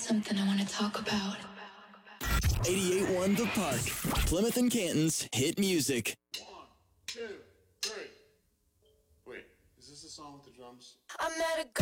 something I want to talk about. 88.1 The Park, Plymouth and Canton's hit music. 1, 2, 3. Wait, is this the song with the drums? I met a girl.